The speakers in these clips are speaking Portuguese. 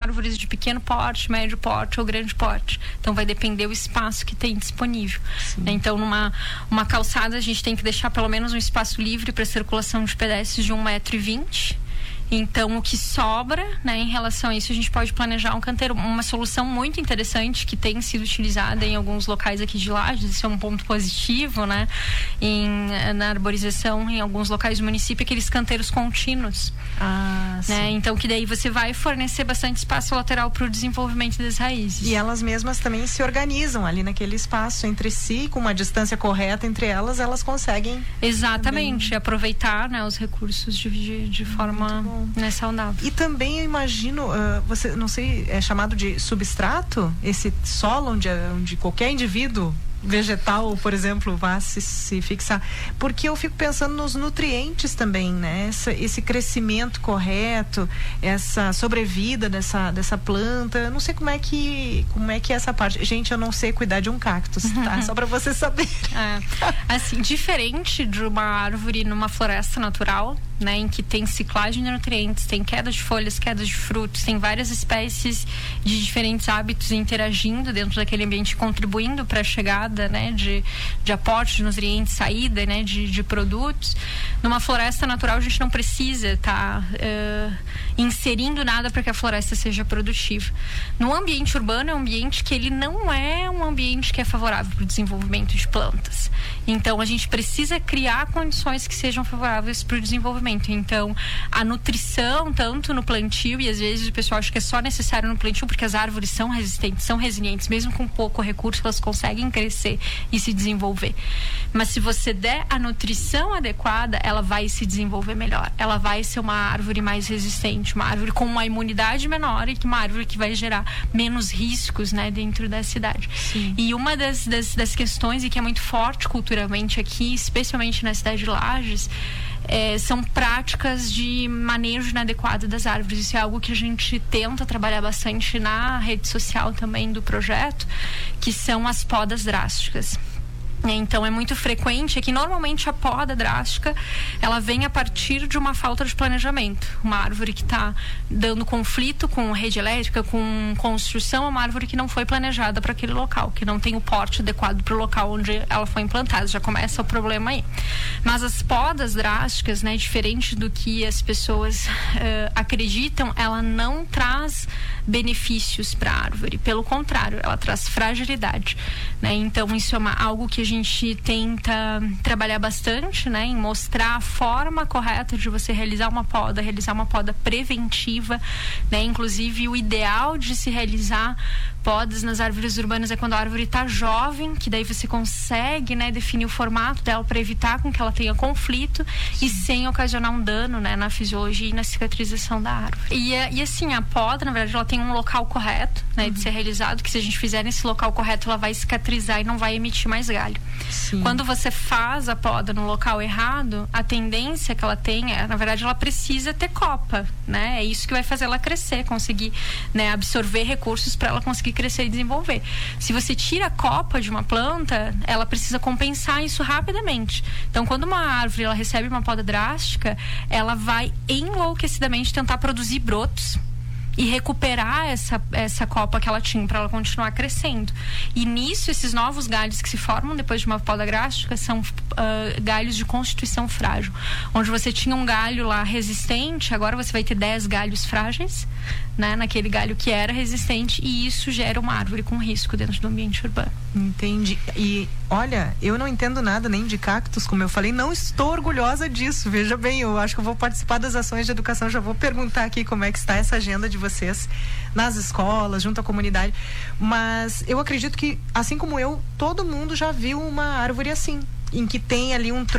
árvores de pequeno porte, médio porte ou grande porte. Então vai depender do espaço que tem disponível. Então numa calçada a gente tem que deixar pelo menos um espaço livre para circulação de pedestres de 1,20 m. Então, o que sobra, né, em relação a isso, a gente pode planejar um canteiro. Uma solução muito interessante que tem sido utilizada em alguns locais aqui de Lages, isso é um ponto positivo, né, na arborização em alguns locais do município, aqueles canteiros contínuos. Né? Então, que daí você vai fornecer bastante espaço lateral para o desenvolvimento das raízes. E elas mesmas também se organizam ali naquele espaço entre si, com uma distância correta entre elas conseguem... Exatamente, também aproveitar, né, os recursos de forma... Né, saudável. E também eu imagino, você, não sei, é chamado de substrato, esse solo onde qualquer indivíduo vegetal, por exemplo, vá se fixar, porque eu fico pensando nos nutrientes também, né? Esse crescimento correto, essa sobrevida dessa planta. Não sei como é que é essa parte. Gente, eu não sei cuidar de um cactus, tá? Só para você saber. Assim, diferente de uma árvore numa floresta natural, né, em que tem ciclagem de nutrientes, tem queda de folhas, queda de frutos, tem várias espécies de diferentes hábitos interagindo dentro daquele ambiente, contribuindo para a chegada, né, de aporte de nutrientes, saída, né, de produtos. Numa floresta natural a gente não precisa estar inserindo nada para que a floresta seja produtiva. No ambiente urbano é um ambiente que ele não é um ambiente que é favorável para o desenvolvimento de plantas. Então a gente precisa criar condições que sejam favoráveis para o desenvolvimento. Então, a nutrição, tanto no plantio, e às vezes o pessoal acha que é só necessário no plantio, porque as árvores são resistentes, são resilientes, mesmo com pouco recurso, elas conseguem crescer e se desenvolver. Mas se você der a nutrição adequada, ela vai se desenvolver melhor. Ela vai ser uma árvore mais resistente, uma árvore com uma imunidade menor e uma árvore que vai gerar menos riscos, né, dentro da cidade. Sim. E uma das questões, e que é muito forte culturalmente aqui, especialmente na cidade de Lages, são práticas de manejo inadequado das árvores. Isso é algo que a gente tenta trabalhar bastante na rede social também do projeto, que são as podas drásticas. Então é muito frequente que normalmente a poda drástica ela vem a partir de uma falta de planejamento. Uma árvore que está dando conflito com rede elétrica, com construção, é uma árvore que não foi planejada para aquele local, que não tem o porte adequado para o local onde ela foi implantada. Já começa o problema aí. Mas as podas drásticas, né, diferente do que as pessoas acreditam, ela não traz benefícios para a árvore. Pelo contrário, ela traz fragilidade, né? Então isso é algo que a gente tenta trabalhar bastante, né, em mostrar a forma correta de você realizar uma poda preventiva, né? Inclusive o ideal de se realizar podas nas árvores urbanas é quando a árvore está jovem, que daí você consegue, né, definir o formato dela para evitar com que ela tenha conflito. Sim. E sem ocasionar um dano, né, na fisiologia e na cicatrização da árvore. E assim, a poda, na verdade, ela tem um local correto, né, de ser realizado, que se a gente fizer nesse local correto, ela vai cicatrizar e não vai emitir mais galho. Sim. Quando você faz a poda no local errado, a tendência que ela tem na verdade, ela precisa ter copa, né? É isso que vai fazer ela crescer, conseguir, né, absorver recursos para ela conseguir crescer e desenvolver. Se você tira a copa de uma planta, ela precisa compensar isso rapidamente. Então, quando uma árvore ela recebe uma poda drástica, ela vai enlouquecidamente tentar produzir brotos e recuperar essa copa que ela tinha para ela continuar crescendo. E nisso, esses novos galhos que se formam depois de uma poda drástica são galhos de constituição frágil. Onde você tinha um galho lá resistente, agora você vai ter 10 galhos frágeis, né, naquele galho que era resistente, e isso gera uma árvore com risco dentro do ambiente urbano. Entendi. E olha, eu não entendo nada nem de cactos, como eu falei, não estou orgulhosa disso. Veja bem, eu acho que eu vou participar das ações de educação, já vou perguntar aqui como é que está essa agenda de vocês nas escolas, junto à comunidade. Mas eu acredito que, assim como eu, todo mundo já viu uma árvore assim, em que tem ali um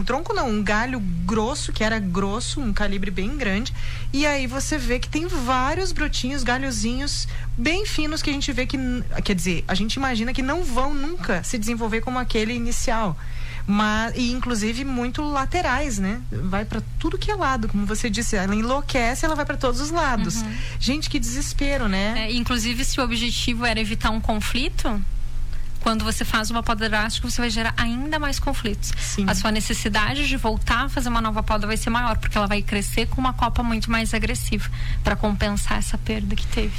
galho grosso, que era grosso, um calibre bem grande, e aí você vê que tem vários brotinhos, galhozinhos bem finos, que a gente vê que, quer dizer, a gente imagina que não vão nunca se desenvolver como aquele inicial, mas, e inclusive muito laterais, né? Vai para tudo que é lado, como você disse, ela enlouquece, ela vai para todos os lados. Gente, que desespero, né? Inclusive, se o objetivo era evitar um conflito, quando você faz uma poda drástica, você vai gerar ainda mais conflitos. Sim. A sua necessidade de voltar a fazer uma nova poda vai ser maior, porque ela vai crescer com uma copa muito mais agressiva para compensar essa perda que teve.